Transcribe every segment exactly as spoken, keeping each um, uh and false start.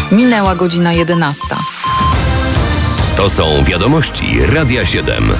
Minęła godzina jedenasta. To są wiadomości Radia siedem.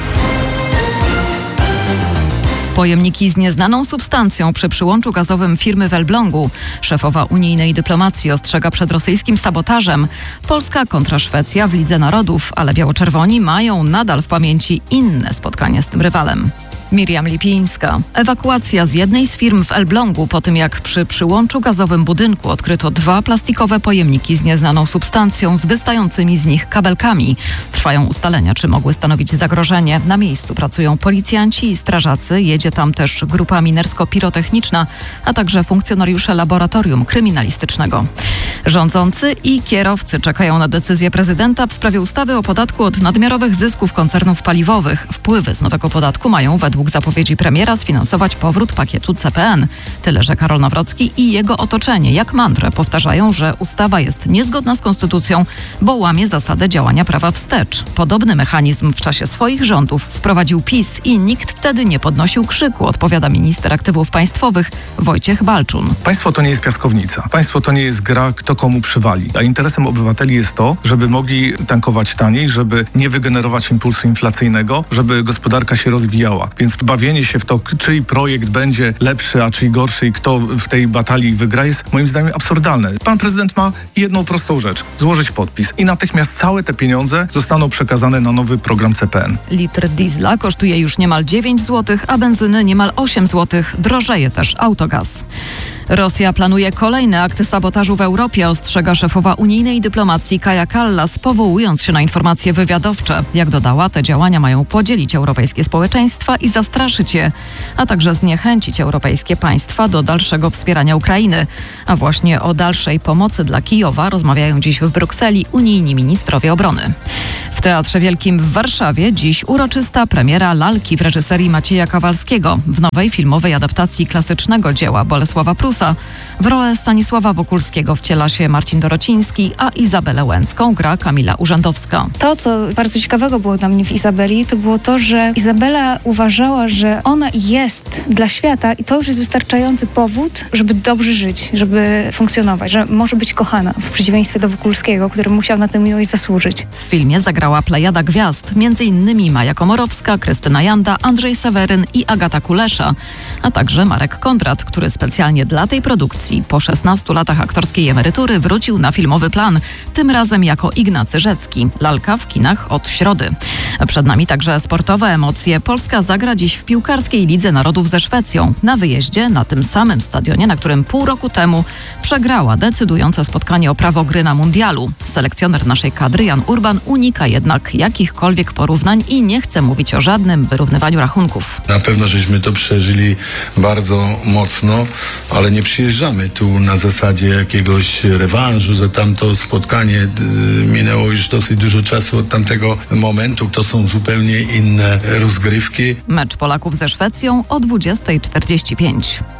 Pojemniki z nieznaną substancją przy przyłączu gazowym firmy w Elblągu. Szefowa unijnej dyplomacji ostrzega przed rosyjskim sabotażem. Polska kontra Szwecja w Lidze Narodów, ale biało-czerwoni mają nadal w pamięci inne spotkanie z tym rywalem. Miriam Lipińska. Ewakuacja z jednej z firm w Elblągu po tym, jak przy przyłączu gazowym budynku odkryto dwa plastikowe pojemniki z nieznaną substancją z wystającymi z nich kabelkami. Trwają ustalenia, czy mogły stanowić zagrożenie. Na miejscu pracują policjanci i strażacy. Jedzie tam też grupa minersko-pirotechniczna, a także funkcjonariusze laboratorium kryminalistycznego. Rządzący i kierowcy czekają na decyzję prezydenta w sprawie ustawy o podatku od nadmiarowych zysków koncernów paliwowych. Wpływy z nowego podatku mają według zapowiedzi premiera sfinansować powrót pakietu C P N. Tyle, że Karol Nawrocki i jego otoczenie jak mantrę powtarzają, że ustawa jest niezgodna z konstytucją, bo łamie zasadę działania prawa wstecz. Podobny mechanizm w czasie swoich rządów wprowadził PiS i nikt wtedy nie podnosił krzyku, odpowiada minister aktywów państwowych Wojciech Balczun. Państwo to nie jest piaskownica. Państwo to nie jest gra, kto komu przywali. A interesem obywateli jest to, żeby mogli tankować taniej, żeby nie wygenerować impulsu inflacyjnego, żeby gospodarka się rozwijała. Więc bawienie się w to, czyj projekt będzie lepszy, a czyj gorszy i kto w tej batalii wygra, jest moim zdaniem absurdalne. Pan prezydent ma jedną prostą rzecz. Złożyć podpis i natychmiast całe te pieniądze zostaną przekazane na nowy program C P N. Litr diesla kosztuje już niemal dziewięć złotych, a benzyny niemal osiem złotych. Drożeje też autogaz. Rosja planuje kolejne akty sabotażu w Europie, ostrzega szefowa unijnej dyplomacji Kaja Kallas, powołując się na informacje wywiadowcze. Jak dodała, te działania mają podzielić europejskie społeczeństwa i zastraszyć je, a także zniechęcić europejskie państwa do dalszego wspierania Ukrainy. A właśnie o dalszej pomocy dla Kijowa rozmawiają dziś w Brukseli unijni ministrowie obrony. W Teatrze Wielkim w Warszawie dziś uroczysta premiera lalki w reżyserii Macieja Kawalskiego. W nowej filmowej adaptacji klasycznego dzieła Bolesława Prusa w rolę Stanisława Wokulskiego wciela się Marcin Dorociński, a Izabelę Łęcką gra Kamila Urzędowska. To, co bardzo ciekawego było dla mnie w Izabeli, to było to, że Izabela uważała, że ona jest dla świata i to już jest wystarczający powód, żeby dobrze żyć, żeby funkcjonować, że może być kochana, w przeciwieństwie do Wokulskiego, który musiał na tę miłość zasłużyć. W filmie zagrała plejada gwiazd, między innymi Maja Komorowska, Krystyna Janda, Andrzej Seweryn i Agata Kulesza, a także Marek Kondrat, który specjalnie dla tej produkcji po szesnastu latach aktorskiej emerytury wrócił na filmowy plan, tym razem jako Ignacy Rzecki. Lalka w kinach od środy. Przed nami także sportowe emocje. Polska zagra dziś w piłkarskiej Lidze Narodów ze Szwecją. Na wyjeździe, na tym samym stadionie, na którym pół roku temu przegrała decydujące spotkanie o prawo gry na mundialu. Selekcjoner naszej kadry Jan Urban unika jednak jakichkolwiek porównań i nie chce mówić o żadnym wyrównywaniu rachunków. Na pewno żeśmy to przeżyli bardzo mocno, ale nie przyjeżdżamy tu na zasadzie jakiegoś rewanżu za tamto spotkanie. Minęło już dosyć dużo czasu od tamtego momentu. To są zupełnie inne rozgrywki. Mecz Polaków ze Szwecją o dwudziesta czterdzieści pięć.